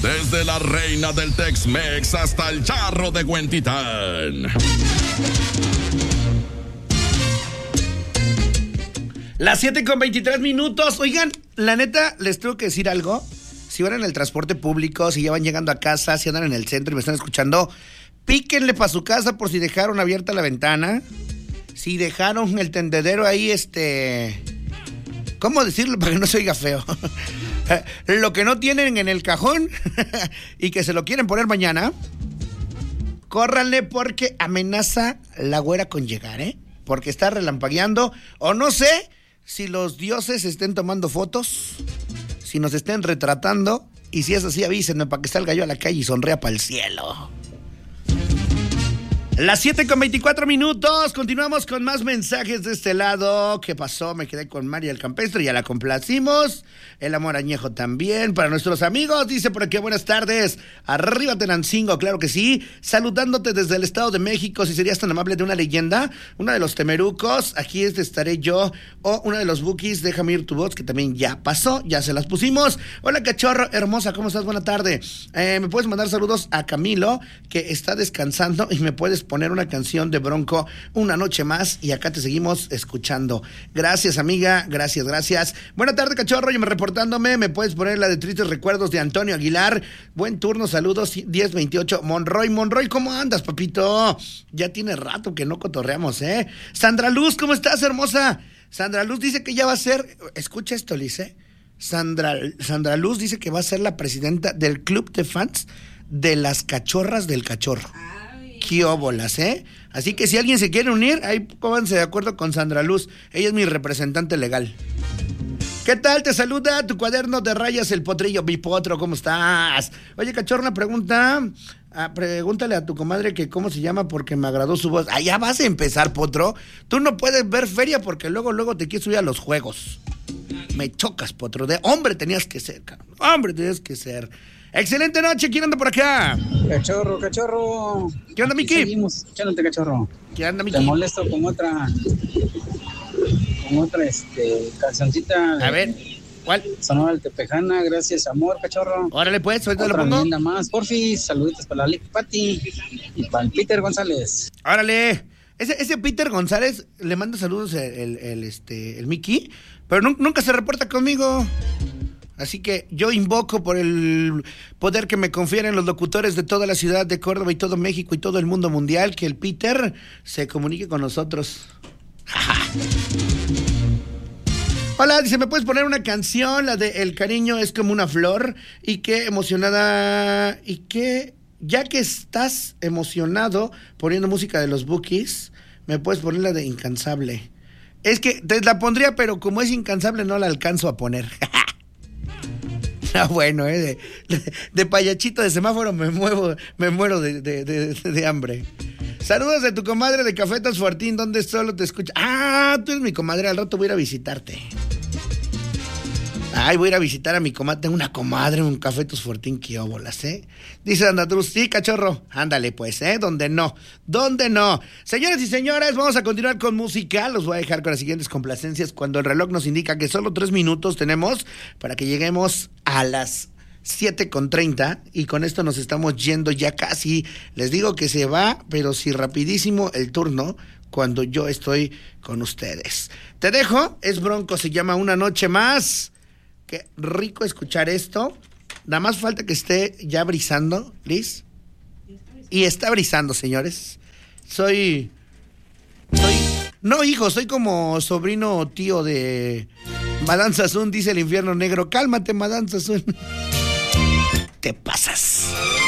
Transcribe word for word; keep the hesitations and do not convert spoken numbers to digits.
Desde la reina del Tex-Mex hasta el charro de Huentitán. Las siete con veintitrés minutos. Oigan, la neta, les tengo que decir algo. Si van en el transporte público, si ya van llegando a casa, si andan en el centro y me están escuchando, píquenle para su casa por si dejaron abierta la ventana. Si dejaron el tendedero ahí, este... ¿Cómo decirlo para que no se oiga feo? Lo que no tienen en el cajón y que se lo quieren poner mañana, córranle porque amenaza la güera con llegar, ¿eh? Porque está relampagueando, o no sé si los dioses estén tomando fotos, si nos estén retratando, y si es así avísenme para que salga yo a la calle y sonría para el cielo. Las siete con veinticuatro minutos, continuamos con más mensajes de este lado. ¿Qué pasó? Me quedé con María el Campestre, ya la complacimos. El amor añejo también, para nuestros amigos, dice por aquí, buenas tardes. Arriba Tenancingo, claro que sí. Saludándote desde el Estado de México, si serías tan amable de una leyenda, una de los temerucos, aquí es de estaré yo, o una de los bookies, déjame ir tu voz, que también ya pasó, ya se las pusimos. Hola cachorro, hermosa, ¿cómo estás? Buena tarde. Eh, me puedes mandar saludos a Camilo, que está descansando, y me puedes poner una canción de Bronco, Una Noche Más, y acá te seguimos escuchando. Gracias, amiga, gracias, gracias. Buena tarde, cachorro, yo me reportándome, me puedes poner la de Tristes Recuerdos de Antonio Aguilar. Buen turno, saludos, diez veintiocho. Monroy, Monroy, ¿cómo andas, papito? Ya tiene rato que no cotorreamos, ¿eh? Sandra Luz, ¿cómo estás, hermosa? Sandra Luz dice que ya va a ser, escucha esto, Lice. Sandra, Sandra Luz dice que va a ser la presidenta del club de fans de las cachorras del cachorro. Qué óbolas, ¿eh? Así que si alguien se quiere unir, ahí pónganse de acuerdo con Sandra Luz. Ella es mi representante legal. ¿Qué tal? Te saluda tu cuaderno de rayas, el potrillo Bipotro. ¿Cómo estás? Oye, cachorro, una pregunta. Ah, pregúntale a tu comadre que cómo se llama porque me agradó su voz. Ah, ya vas a empezar, Potro. Tú no puedes ver feria porque luego, luego te quieres subir a los juegos. Me chocas, Potro. De hombre tenías que ser, cabrón. Hombre tenías que ser. Excelente noche, ¿quién anda por acá? Cachorro, cachorro. ¿Qué onda, Miki? Seguimos escuchándote, cachorro. ¿Qué onda, Miki? Te molesto con otra, con otra, este, cancioncita. A ver, ¿cuál? Sonora del Tepejana, gracias, amor, cachorro. Órale, pues, ahorita lo otra pongo. leyenda más, porfis, saluditos para la Lick Patty y para el Peter González. Órale. Ese, ese Peter González le manda saludos el, el, el, este, el Miki, pero nu- nunca se reporta conmigo. Así que yo invoco por el poder que me confieren los locutores de toda la ciudad de Córdoba y todo México y todo el mundo mundial, que el Peter se comunique con nosotros. Hola, dice, ¿me puedes poner una canción? La de El cariño es como una flor. Y qué emocionada, y que ya que estás emocionado poniendo música de los Bookies, ¿me puedes poner la de Incansable? Es que te la pondría, pero como es incansable no la alcanzo a poner. Ah, bueno, eh, de, de, de payachito de semáforo me muevo, me muero de, de, de, de hambre. Saludos de tu comadre de Cafetas Fortín, donde solo te escucha. Ah, tú eres mi comadre, al rato voy a ir a visitarte. Ay, voy a ir a visitar a mi comadre, tengo una comadre, un Cafetos Fortín, qué óbolas, ¿eh? Dice Andatruz, sí, cachorro, ándale pues, ¿eh? ¿Dónde no? ¿Dónde no? Señoras y señores, vamos a continuar con música, los voy a dejar con las siguientes complacencias cuando el reloj nos indica que solo tres minutos tenemos para que lleguemos a las siete con treinta y con esto nos estamos yendo ya casi, les digo que se va, pero sí rapidísimo el turno cuando yo estoy con ustedes. Te dejo, es Bronco, se llama Una Noche Más. Qué rico escuchar esto. Nada más falta que esté ya brisando, Liz. Y está brisando, señores. Soy... Soy... No, hijo, soy como sobrino tío de Madame Sassoon, dice el infierno negro. Cálmate, Madame Sassoon. Te pasas.